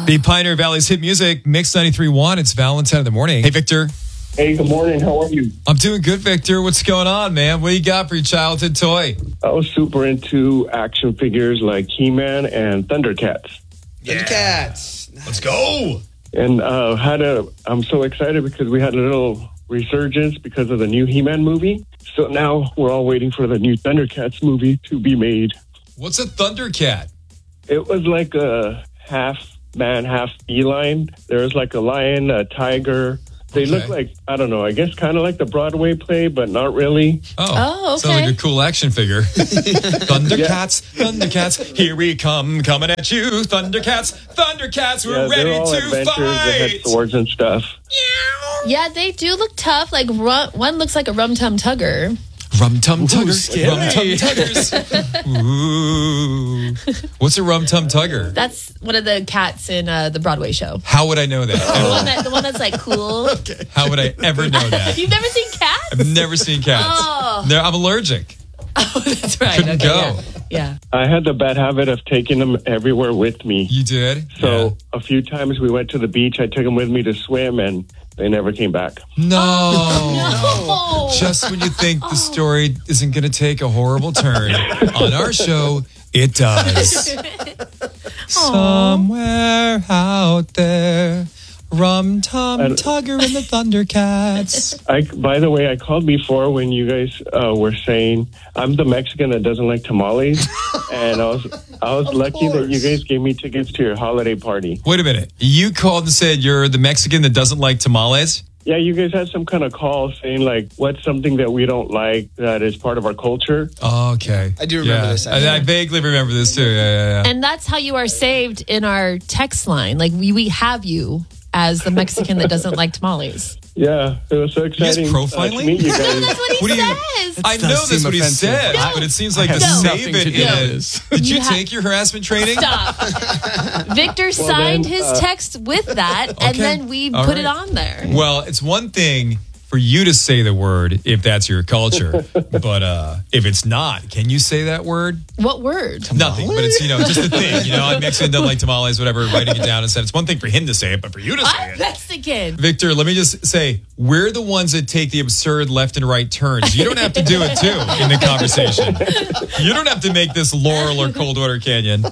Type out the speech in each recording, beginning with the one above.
The Pioneer Valley's hit music, Mix 93.1. It's Valentine in the morning. Hey, Victor. Hey, good morning. How are you? I'm doing good, Victor. What's going on, man? What you got for your childhood toy? I was super into action figures like He-Man and Thundercats. Thundercats. Let's go. And I'm so excited because we had a little resurgence because of the new He-Man movie. So now we're all waiting for the new Thundercats movie to be made. What's a Thundercat? It was like a half man, half feline. There was like a lion, a tiger. They look like, I don't know, I guess kind of like the Broadway play, but not really. Oh, okay. Sounds like a cool action figure. Thundercats, Thundercats, here we come, coming at you. Thundercats, we're ready they're all to adventures. fight. They had swords and stuff. Yeah, they do look tough. Like one looks like a Rum Tum Tugger. Rum Tum Tuggers. Scary. Rum Tum Tuggers. Ooh. What's a Rum Tum Tugger? That's one of the cats in the Broadway show. How would I know that? The one that's like cool. How would I ever know that? You've never seen cats? I've never seen cats. Oh. I'm allergic. Oh, that's right. Couldn't go. Yeah. I had the bad habit of taking them everywhere with me. You did? So a few times we went to the beach, I took them with me to swim, and they never came back. No. Just when you think the story isn't going to take a horrible turn, on our show, it does. Somewhere out there, Rum Tum Tugger and the Thundercats. By the way, I called before when you guys were saying I'm the Mexican that doesn't like tamales, and I was lucky that you guys gave me tickets to your holiday party. Wait a minute. You called and said you're the Mexican that doesn't like tamales? Yeah, you guys had some kind of call saying, like, what's something that we don't like that is part of our culture? Oh, okay. I do remember this. I vaguely remember this, too. Yeah. And that's how you are saved in our text line. Like, we have you as the Mexican that doesn't like tamales. Yeah, it was so exciting profiling? to meet you guys. That's what he says. I know that's what he said, but it seems like the save it is. Did you take your harassment training? Stop. Victor signed his text with that, and then we put it on there. Well, it's one thing for you to say the word if that's your culture, but if it's not, can you say that word? What word? Nothing, but it's, just the thing. I'm Mexican, doesn't like tamales, whatever, writing it down and said it's one thing for him to say it, but for you to say I'm it. Mexican. Victor, let me just say, we're the ones that take the absurd left and right turns. You don't have to do it, too, in the conversation. You don't have to make this Laurel or Coldwater Canyon.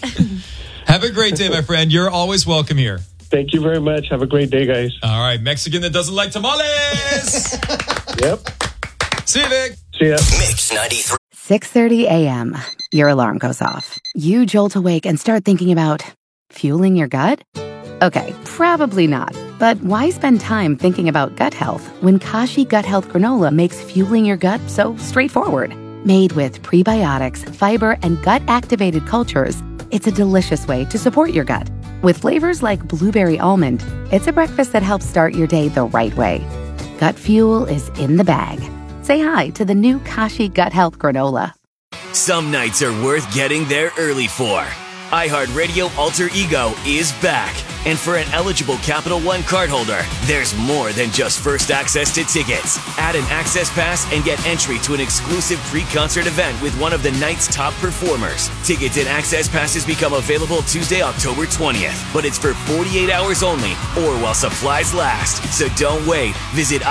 Have a great day, my friend. You're always welcome here. Thank you very much. Have a great day, guys. All right, Mexican that doesn't like tamales. Yep. See you, Vic. See ya. Mix 93. 6:30 a.m. Your alarm goes off. You jolt awake and start thinking about fueling your gut? Okay, probably not. But why spend time thinking about gut health when Kashi Gut Health Granola makes fueling your gut so straightforward? Made with prebiotics, fiber, and gut-activated cultures, it's a delicious way to support your gut. With flavors like blueberry almond, it's a breakfast that helps start your day the right way. Gut fuel is in the bag. Say hi to the new Kashi Gut Health Granola. Some nights are worth getting there early for. iHeartRadio Alter Ego is back. And for an eligible Capital One cardholder, there's more than just first access to tickets. Add an access pass and get entry to an exclusive pre-concert event with one of the night's top performers. Tickets and access passes become available Tuesday, October 20th. But it's for 48 hours only or while supplies last. So don't wait. Visit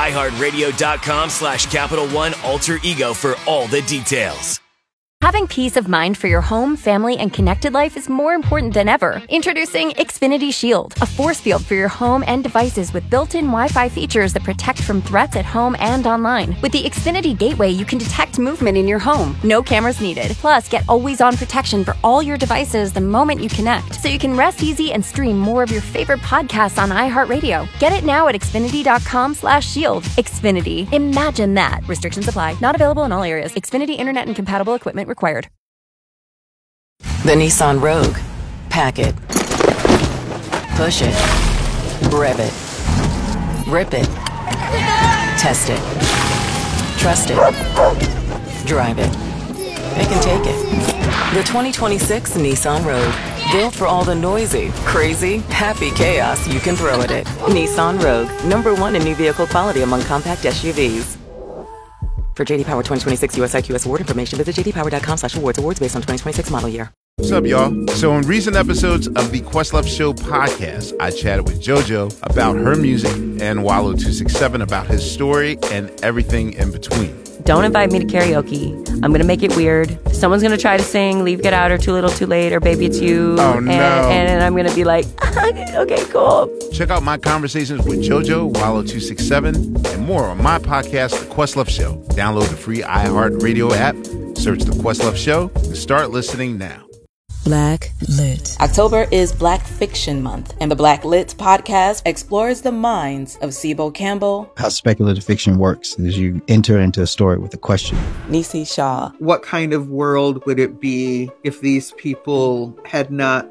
iHeartRadio.com/Capital One Alter Ego for all the details. Having peace of mind for your home, family, and connected life is more important than ever. Introducing Xfinity Shield, a force field for your home and devices with built-in Wi-Fi features that protect from threats at home and online. With the Xfinity Gateway, you can detect movement in your home. No cameras needed. Plus, get always-on protection for all your devices the moment you connect, so you can rest easy and stream more of your favorite podcasts on iHeartRadio. Get it now at Xfinity.com/shield. Xfinity. Imagine that. Restrictions apply. Not available in all areas. Xfinity Internet and compatible equipment required. The Nissan Rogue. Pack it. Push it. Rev it. Rip it. Test it. Trust it. Drive it. It can take it. The 2026 Nissan Rogue. Built for all the noisy, crazy, happy chaos you can throw at it. Nissan Rogue. #1 in new vehicle quality among compact SUVs. For JD Power 2026 US IQS award information, visit jdpower.com/awards. Awards based on 2026 model year. What's up, y'all? So in recent episodes of the Questlove Show podcast, I chatted with JoJo about her music and Wallow 267 about his story and everything in between. Don't invite me to karaoke. I'm going to make it weird. Someone's going to try to sing Leave, Get Out, or Too Little, Too Late, or Baby It's You. Oh, no. And I'm going to be like, okay, cool. Check out my conversations with JoJo, Wallow 267, and more on my podcast, The Questlove Show. Download the free iHeartRadio app, search The Questlove Show, and start listening now. Black Lit. October is Black Fiction Month, and the Black Lit podcast explores the minds of Sibo Campbell. How speculative fiction works is you enter into a story with a question. Nisi Shaw. What kind of world would it be if these people had not